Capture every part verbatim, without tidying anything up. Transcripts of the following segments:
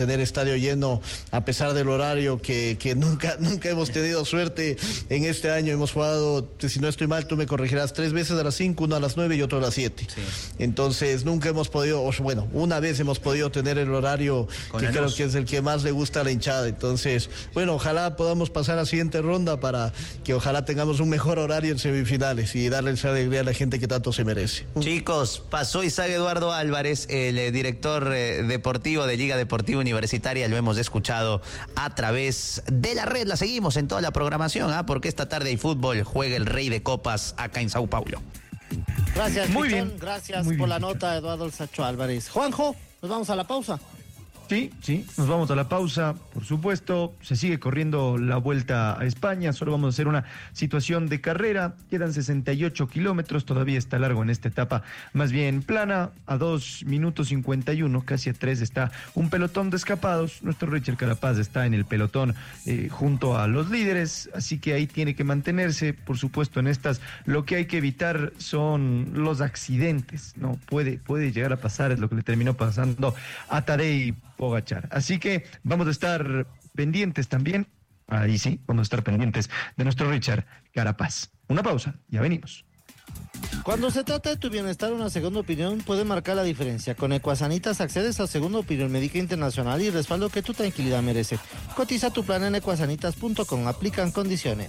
tener estadio lleno a pesar del horario que, que nunca, nunca hemos tenido suerte en este año. Hemos jugado, si no estoy mal, tú me corregirás, tres veces a las cinco, uno a las nueve y otro a las siete. Sí. Entonces nunca hemos podido, o bueno, una vez hemos podido tener el horario que creo luz. que es el que más le gusta a la hinchada. Entonces, bueno, ojalá podamos pasar a la siguiente ronda para que ojalá tengamos un mejor horario en semifinales y darle esa alegría a la gente que tanto se merece. Chicos, pasó Isaac Eduardo Álvarez, el eh, director eh, deportivo de Liga Deportiva Universitaria, lo hemos escuchado a través de la red, la seguimos en toda la programación, ¿ah? Porque esta tarde hay fútbol, juega el Rey de Copas acá en Sao Paulo. Gracias, Muy Pichón, bien. gracias Muy por bien, la Pichón. nota, Eduardo El Sacho Álvarez. Juanjo, nos vamos a la pausa. Sí, sí, nos vamos a la pausa, por supuesto, se sigue corriendo la Vuelta a España, solo vamos a hacer una situación de carrera, quedan sesenta y ocho kilómetros, todavía está largo en esta etapa más bien plana, a dos minutos cincuenta y uno, casi a tres está un pelotón de escapados, nuestro Richard Carapaz está en el pelotón eh, junto a los líderes, así que ahí tiene que mantenerse, por supuesto en estas lo que hay que evitar son los accidentes, no puede, puede llegar a pasar, es lo que le terminó pasando a Tadej Pogačar. Así que vamos a estar pendientes también, ahí sí, vamos a estar pendientes de nuestro Richard Carapaz. Una pausa, ya venimos. Cuando se trata de tu bienestar, una segunda opinión puede marcar la diferencia. Con Ecuasanitas accedes a segunda opinión médica internacional y respaldo que tu tranquilidad merece. Cotiza tu plan en ecuasanitas punto com, aplican condiciones.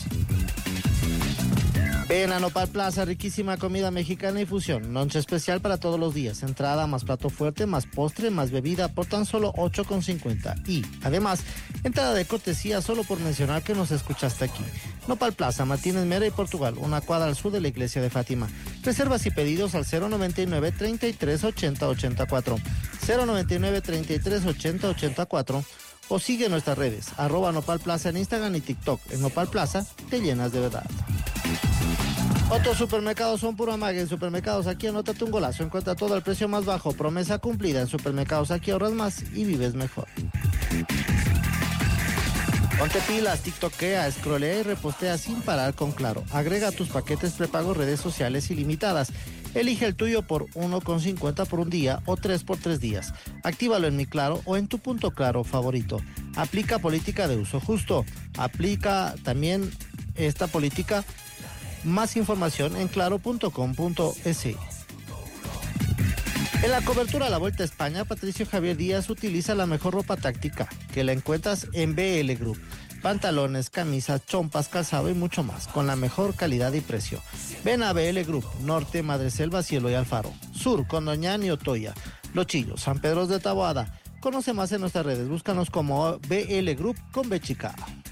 Ven a Nopal Plaza, riquísima comida mexicana y fusión. Noche especial para todos los días. Entrada más plato fuerte, más postre, más bebida por tan solo ocho con cincuenta. Y, además, entrada de cortesía solo por mencionar que nos escuchaste aquí. Nopal Plaza, Martínez Mera y Portugal, una cuadra al sur de la iglesia de Fátima. Reservas y pedidos al cero noventa y nueve, treinta y tres, ochenta, ochenta y cuatro. cero noventa y nueve, treinta y tres, ochenta, ochenta y cuatro. O sigue nuestras redes, arroba Nopal Plaza en Instagram y TikTok. En Nopal Plaza te llenas de verdad. Otros supermercados son puro amague. En Supermercados Aquí anótate un golazo. Encuentra todo al precio más bajo. Promesa cumplida. En Supermercados Aquí ahorras más y vives mejor. Ponte pilas, tiktokea, scrollea y repostea sin parar con Claro. Agrega tus paquetes prepago redes sociales ilimitadas. Elige el tuyo por uno con cincuenta por un día o tres por tres días. Actívalo en Mi Claro o en tu punto Claro favorito. Aplica política de uso justo. Aplica también esta política. Más información en claro punto com punto es. En la cobertura a la Vuelta a España, Patricio Javier Díaz utiliza la mejor ropa táctica, que la encuentras en B L Group. Pantalones, camisas, chompas, calzado y mucho más, con la mejor calidad y precio. Ven a B L Group, Norte, Madreselva, Cielo y Alfaro. Sur, Condoñán y Otoya. Los Chillos, San Pedro de Taboada. Conoce más en nuestras redes, búscanos como B L Group con B chica.